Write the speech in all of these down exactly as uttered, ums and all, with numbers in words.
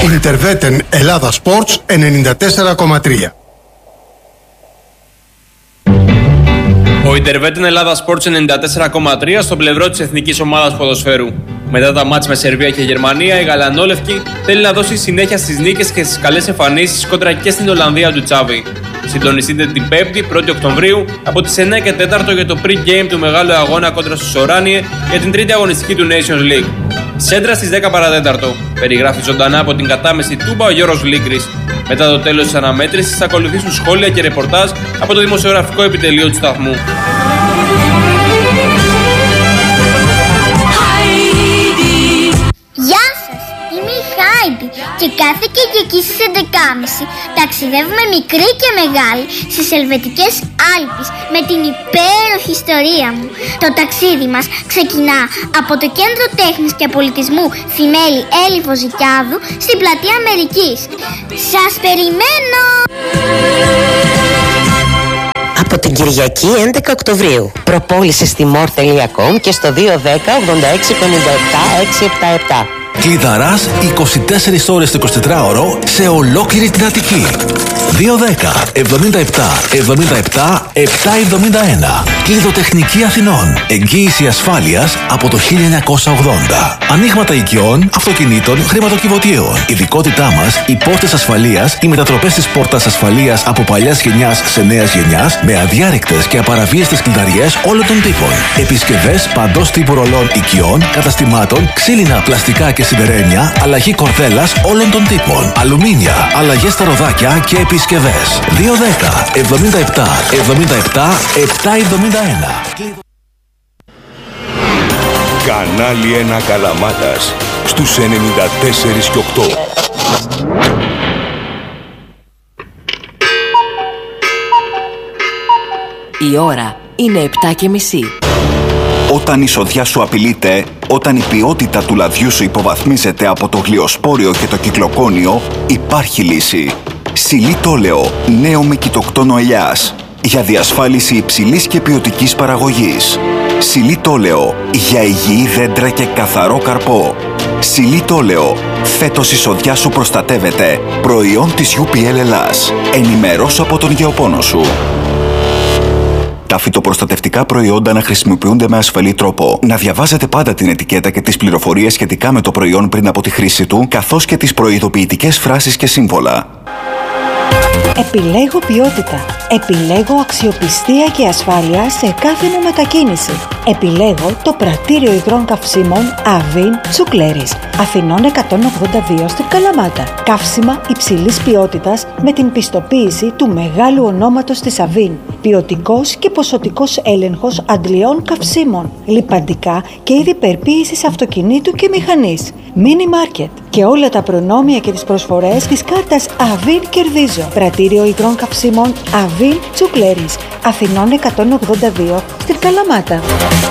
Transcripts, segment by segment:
Ιντερβέτεν Ελλάδα Sports ενενήντα τέσσερα κόμμα τρία. Ο Ιντερβέτεν Ελλάδα Sports ενενήντα τέσσερα κόμμα τρία στο πλευρό της εθνικής ομάδας ποδοσφαίρου. Μετά τα μάτς με Σερβία και Γερμανία, η Γαλανόλευκη θέλει να δώσει συνέχεια στις νίκες και στις καλές εμφανίσεις κόντρα και στην Ολλανδία του Τσάβη. Συντονιστείτε την πέμπτη, πρώτη Οκτωβρίου, από τις εννιά και τέσσερα για το pre-game του μεγάλου αγώνα κόντρα στους Οράνιε για την τρίτη αγωνιστική του Nations League. Σέντρα στις δέκα παρά τέταρτο. Περιγράφει ζωντανά από την κατάμεση Τούμπα ο Γιώργος Λίκρης. Μετά το τέλος της αναμέτρησης θα ακολουθήσουν σχόλια και ρεπορτάζ από το δημοσιογραφικό επιτελείο του σταθμού. Γεια σας, είμαι η Χάιντι και κάθε Κυριακή στις έντεκα και μισή ταξιδεύουμε μικρή και μεγάλη στις Ελβετικές Άλπεις με την υπέροχη ιστορία μου. Το ταξίδι μας ξεκινά από το Κέντρο Τέχνης και Πολιτισμού Θημέλη Έλλη Βοζικιάδου στην Πλατεία Αμερικής. Σας περιμένω! Από την Κυριακή έντεκα Οκτωβρίου. Προπόληση στη μορ τελεία κομ και στο δύο ένα μηδέν ογδόντα έξι πενήντα επτά εξακόσια εβδομήντα επτά. Κλειδαράς είκοσι τέσσερις ώρες το εικοσιτετράωρο σε ολόκληρη την Αττική. δύο ένα μηδέν εβδομήντα επτά εβδομήντα επτά επτακόσια εβδομήντα ένα. Κλειδοτεχνική Αθηνών. Εγγύηση ασφάλειας από το χίλια εννιακόσια ογδόντα. Ανοίγματα οικειών, αυτοκινήτων, χρηματοκιβωτίων. Ειδικότητά μας, οι πόρτες ασφαλείας, οι μετατροπές της πόρτας ασφαλείας από παλιάς γενιάς σε νέας γενιάς, με αδιάρρηκτες και απαραβίαστες κλειδαριές όλων των τύπων. Επισκευές παντός τύπου ρολών οικειών, καταστημάτων, ξύλινα, πλαστικά και σιδερένια, αλλαγή κορδέλας όλων των τύπων. Αλουμίνια, αλλαγές στα ροδάκια και επισκευές. δύο ένα μηδέν εβδομήντα επτά εβδομήντα επτά επτακόσια εβδομήντα ένα. Κανάλι ένα Καλαμάτας στους ενενήντα τέσσερα και οκτώ. Η ώρα είναι επτά και μισή. Όταν η σοδιά σου απειλείται, όταν η ποιότητα του λαδιού σου υποβαθμίζεται από το γλυοσπόριο και το κυκλοκόνιο, υπάρχει λύση. Σιλί Τόλεο, νέο με κοιτοκτόνο ελιάς, για διασφάλιση υψηλής και ποιοτικής παραγωγής. Σιλί Τόλεο, για υγιή δέντρα και καθαρό καρπό. Σιλί Τόλεο, φέτος η σοδιά σου προστατεύεται. Προϊόν της γιου πι ελ Ελλάς. Ενημερώσου από τον γεωπόνο σου. Τα φυτοπροστατευτικά προϊόντα να χρησιμοποιούνται με ασφαλή τρόπο. Να διαβάζετε πάντα την ετικέτα και τις πληροφορίες σχετικά με το προϊόν πριν από τη χρήση του, καθώς και τις προειδοποιητικές φράσεις και σύμβολα. Επιλέγω ποιότητα. Επιλέγω αξιοπιστία και ασφάλεια σε κάθε μου μετακίνηση. Επιλέγω το πρατήριο υγρών καυσίμων Αβίν Τσουκλέρης, Αθηνών εκατόν ογδόντα δύο στην Καλαμάτα. Καύσιμα υψηλής ποιότητας με την πιστοποίηση του μεγάλου ονόματος της Αβίν. Ποιοτικός και ποσοτικός έλεγχος αντλειών καυσίμων. Λιπαντικά και είδη περποίησης αυτοκινήτου και μηχανής. Mini Market. Και όλα τα προνόμια και τις προσφορές της κάρτας Αβίν Κερδίζω. Πρατήριο υγρών καυσίμων Αβίν Τσουκλέρης, Αθηνών εκατόν ογδόντα δύο στην Καλαμάτα.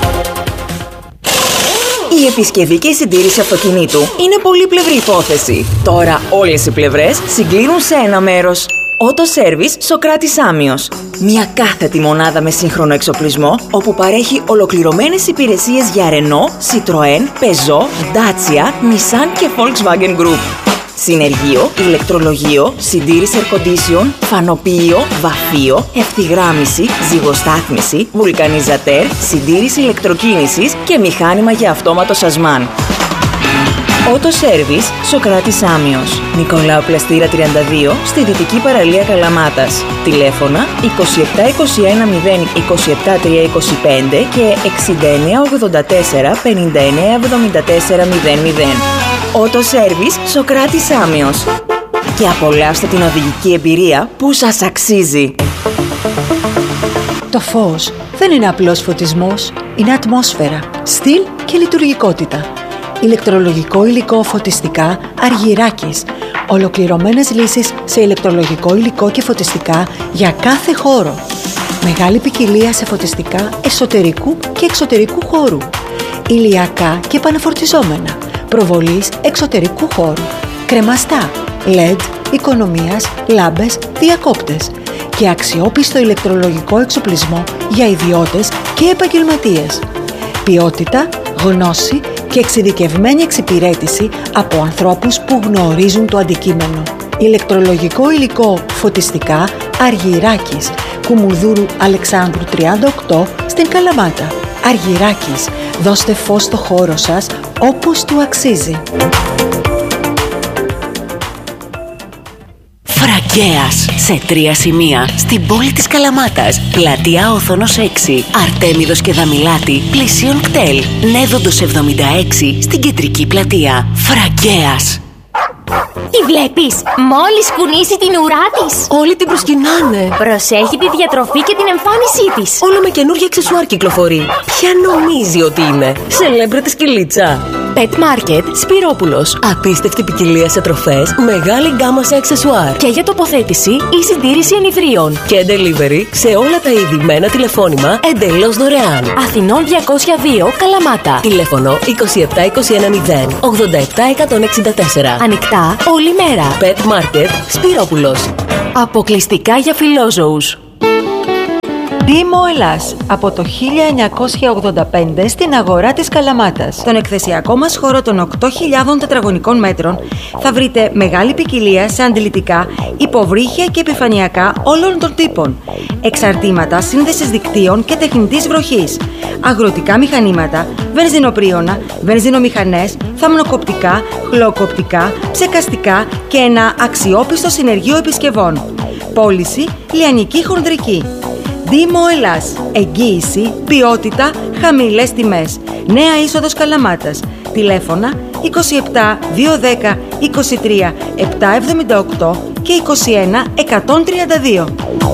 Η επισκευή και η συντήρηση αυτοκινήτου είναι πολύπλευρη υπόθεση. Τώρα όλες οι πλευρές συγκλίνουν σε ένα μέρος. Auto Service Σοκράτης Άμιος. Μια κάθετη μονάδα με σύγχρονο εξοπλισμό, όπου παρέχει ολοκληρωμένες υπηρεσίες για Renault, Citroën, Peugeot, Dacia, Nissan και Volkswagen Group. Συνεργείο, ηλεκτρολογείο, συντήρηση air condition, φανοποιείο, βαφείο, ευθυγράμμιση, ζυγοστάθμιση, βουλκανιζατέρ, συντήρηση ηλεκτροκίνησης και μηχάνημα για αυτόματο σασμάν. Auto Service Σοκράτης Άμιος. Νικολάου Πλαστήρα τριάντα δύο στη Δυτική Παραλία Καλαμάτας. Τηλέφωνα είκοσι επτά είκοσι ένα μηδέν είκοσι επτά τριακόσια είκοσι πέντε και εξήντα εννέα ογδόντα τέσσερα πενήντα εννέα εβδομήντα τέσσερα μηδέν μηδέν. Auto Service Σοκράτης Άμιος. Και απολαύστε την οδηγική εμπειρία που σας αξίζει. Το φως δεν είναι απλός φωτισμός, είναι ατμόσφαιρα, στυλ και λειτουργικότητα. Ηλεκτρολογικό υλικό φωτιστικά Αργυράκης. Ολοκληρωμένες λύσεις σε ηλεκτρολογικό υλικό και φωτιστικά για κάθε χώρο. Μεγάλη ποικιλία σε φωτιστικά εσωτερικού και εξωτερικού χώρου. Ηλιακά και επαναφορτιζόμενα. Προβολής εξωτερικού χώρου. Κρεμαστά, ελ ι ντι, οικονομίας, λάμπες, διακόπτες. Και αξιόπιστο ηλεκτρολογικό εξοπλισμό για ιδιώτες και επαγγελματίες. Ποιότητα, γνώση και εξειδικευμένη εξυπηρέτηση από ανθρώπους που γνωρίζουν το αντικείμενο. Ηλεκτρολογικό υλικό φωτιστικά Αργυράκης, Κουμουνδούρου Αλεξάνδρου τριάντα οκτώ στην Καλαμάτα. Αργυράκης, δώστε φως στο χώρο σας όπως του αξίζει. Φραγκέας, σε τρία σημεία στην πόλη της Καλαμάτας. Πλατεία Όθωνος έξι, Αρτέμιδος και Δαμιλάτη, πλησίον κτέλ. Νέδοντος εβδομήντα έξι στην κεντρική πλατεία. Φραγκέας. Τη βλέπεις, μόλις κουνήσει την ουρά της. Όλοι την προσκυνάνε. Προσέχει τη διατροφή και την εμφάνισή της. Όλο με καινούργια αξεσουάρ κυκλοφορεί. Ποια νομίζει ότι είναι? Σελέμπρετη σκυλίτσα. Pet Market Σπυρόπουλος. Απίστευτη ποικιλία σε τροφές, μεγάλη γκάμα σε αξεσουάρ. Και για τοποθέτηση ή συντήρηση ενιδρίων. Και delivery σε όλα τα είδη με ένα τηλεφώνημα εντελώς δωρεάν. Αθηνών διακόσια δύο, Καλαμάτα. Τηλέφωνο είκοσι επτά είκοσι ένα μηδέν ογδόντα επτά εκατόν εξήντα τέσσερα. Ανοιχτά όλη μέρα. Pet Market Σπυρόπουλος. Αποκλειστικά για φιλόζωους. Δήμο Ελλάς, από το χίλια εννιακόσια ογδόντα πέντε στην αγορά της Καλαμάτας. Στον εκθεσιακό μας χώρο των οκτώ χιλιάδων τετραγωνικών μέτρων θα βρείτε μεγάλη ποικιλία σε αντιλητικά, υποβρύχια και επιφανειακά όλων των τύπων, εξαρτήματα σύνδεσης δικτύων και τεχνητής βροχής, αγροτικά μηχανήματα, βενζινοπρίωνα, βενζινομηχανές, θαμνοκοπτικά, χλωκοπτικά, ψεκαστικά και ένα αξιόπιστο συνεργείο επισκευών. Πώληση λιανική χονδρική. Δήμο Ελλάς. Εγγύηση, ποιότητα, χαμηλές τιμές. Νέα είσοδος Καλαμάτας. Τηλέφωνα είκοσι επτά διακόσια δέκα είκοσι τρία επτακόσια εβδομήντα οκτώ και είκοσι ένα εκατόν τριάντα δύο.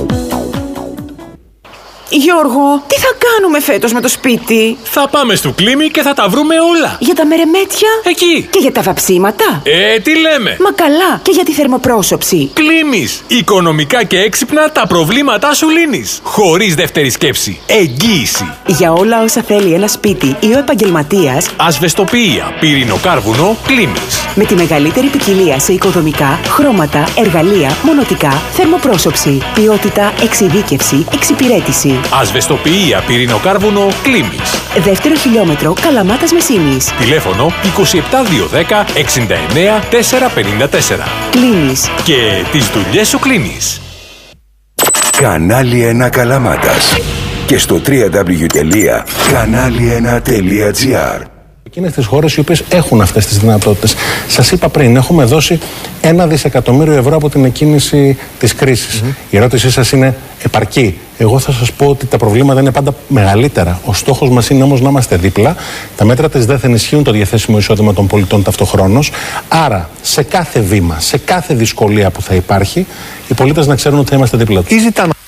Γιώργο, τι θα κάνουμε φέτος με το σπίτι? Θα πάμε στο Κλίμι και θα τα βρούμε όλα. Για τα μερεμέτια? Εκεί. Και για τα βαψίματα? Ε, τι λέμε. Μα καλά. Και για τη θερμοπρόσωψη? Κλίμις. Οικονομικά και έξυπνα τα προβλήματά σου λύνεις. Χωρίς δεύτερη σκέψη. Εγγύηση. Για όλα όσα θέλει ένα σπίτι ή ο επαγγελματίας. Ασβεστοποιία, πυρηνοκάρβουνο, Κλίμις. Με τη μεγαλύτερη ποικιλία σε οικοδομικά, χρώματα, εργαλεία, μονοτικά, θερμοπρόσωψη, ποιότητα, εξειδίκευση, εξυπηρέτηση. Ασβεστοποιία, πυρηνοκάρβουνο, Κλίμις. Δεύτερο χιλιόμετρο, Καλαμάτας Μεσίνης. Τηλέφωνο είκοσι επτά διακόσια δέκα εξήντα εννέα τετρακόσια πενήντα τέσσερα. Κλείνεις. Και τις δουλειές σου κλείνεις. Κανάλι ένα Καλαμάτας. Και στο double-u double-u double-u τελεία κανάλι ένα τελεία τζι άρ. Εκείνες τις χώρες οι οποίες έχουν αυτές τις δυνατότητες. Σας είπα πριν, έχουμε δώσει ένα δισεκατομμύριο ευρώ από την εκκίνηση της κρίσης. Mm-hmm. Η ερώτησή σας είναι επαρκή? Εγώ θα σας πω ότι τα προβλήματα είναι πάντα μεγαλύτερα. Ο στόχος μας είναι όμως να είμαστε δίπλα. Τα μέτρα της ΔΕΘ ενισχύουν το διαθέσιμο εισόδημα των πολιτών ταυτοχρόνως. Άρα, σε κάθε βήμα, σε κάθε δυσκολία που θα υπάρχει, οι πολίτες να ξέρουν ότι θα είμαστε δίπλα τους.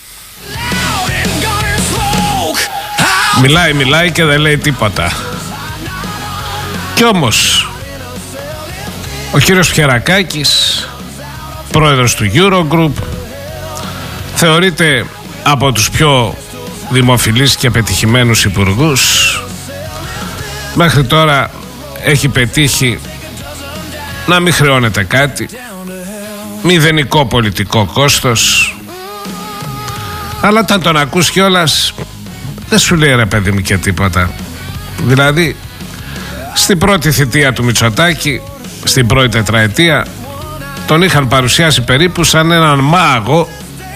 Μιλάει, μιλάει και δεν λέει τίποτα. Κι όμως ο κύριος Πιερακάκης, πρόεδρος του Eurogroup, θεωρείται από τους πιο δημοφιλείς και πετυχημένους υπουργούς. Μέχρι τώρα έχει πετύχει να μην χρεώνεται κάτι, μηδενικό πολιτικό κόστος, αλλά όταν τον ακούς κιόλας δεν σου λέει ρε παιδί μου και τίποτα. Δηλαδή στην πρώτη θητεία του Μητσοτάκη, στην πρώτη τετραετία, τον είχαν παρουσιάσει περίπου σαν έναν μάγο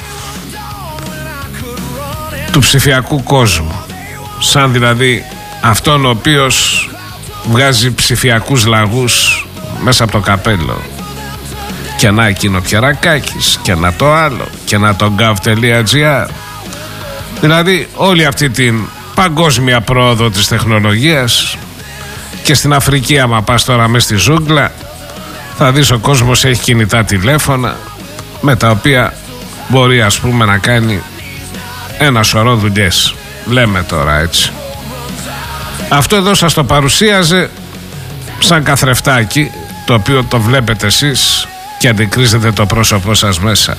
του ψηφιακού κόσμου. Σαν δηλαδή αυτόν ο οποίος βγάζει ψηφιακούς λαγούς μέσα από το καπέλο. Και να εκείνο ο Πιερακάκης, και να το άλλο, και να το gov.gr. Δηλαδή όλη αυτή την παγκόσμια πρόοδο της τεχνολογίας. Και στην Αφρική, άμα πας τώρα μες στη ζούγκλα, θα δεις ο κόσμος έχει κινητά τηλέφωνα με τα οποία μπορεί ας πούμε να κάνει ένα σωρό δουλειές. Λέμε τώρα έτσι. Αυτό εδώ σας το παρουσίαζε σαν καθρεφτάκι, το οποίο το βλέπετε εσείς και αντικρίζετε το πρόσωπό σας μέσα.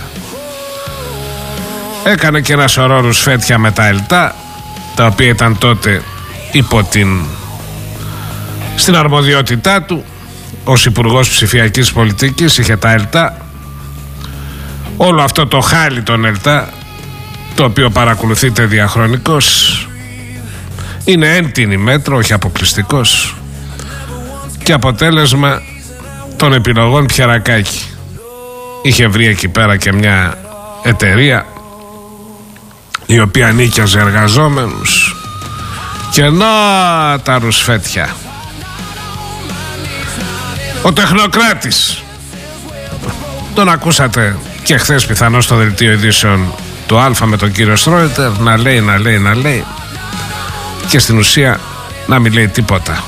Έκανε και ένα σωρό ρουσφέτια με τα ΕΛΤΑ, τα οποία ήταν τότε υπό την στην αρμοδιότητά του ως Υπουργός Ψηφιακής Πολιτικής. Είχε τα ΕΛΤΑ, όλο αυτό το χάλι των ΕΛΤΑ, το οποίο παρακολουθείτε διαχρονικώς, είναι έντινη μέτρο, όχι αποκλειστικός, και αποτέλεσμα των επιλογών Πιερακάκη. Είχε βρει εκεί πέρα και μια εταιρεία η οποία νίκιαζε εργαζόμενους και να τα ρουσφέτια. Ο τεχνοκράτης, τον ακούσατε και χθες πιθανώς στο δελτίο ειδήσεων του Α με τον κύριο Στρόιτερ να λέει, να λέει, να λέει και στην ουσία να μην λέει τίποτα.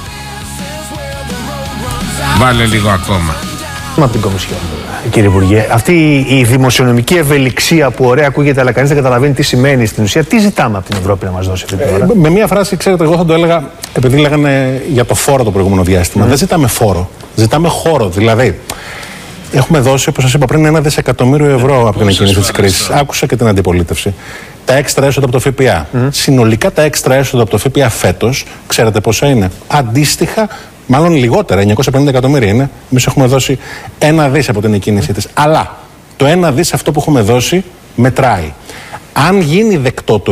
Βάλε λίγο ακόμα. Από την Κομισιόν, κύριε Υπουργέ, αυτή η δημοσιονομική ευελιξία που ωραία ακούγεται, αλλά κανείς δεν καταλαβαίνει τι σημαίνει στην ουσία, τι ζητάμε από την Ευρώπη να μας δώσει αυτή την ώρα? Ε, με μία φράση, ξέρετε, εγώ θα το έλεγα, επειδή λέγανε για το φόρο το προηγούμενο διάστημα. Mm. Δεν ζητάμε φόρο, ζητάμε χώρο. Δηλαδή, έχουμε δώσει, όπως σας είπα πριν, ένα δισεκατομμύριο ευρώ από την εκκίνηση της κρίσης. Άκουσα και την αντιπολίτευση. Τα έξτρα έσοδα από το ΦΠΑ. Mm. Συνολικά τα έξτρα έσοδα από το ΦΠΑ φέτος, ξέρετε πόσα είναι? Αντίστοιχα, μάλλον λιγότερα, εννιακόσια πενήντα εκατομμύρια είναι. Εμείς έχουμε δώσει ένα δις από την εκκίνησή της. Αλλά το ένα δις αυτό που έχουμε δώσει μετράει. Αν γίνει δεκτό το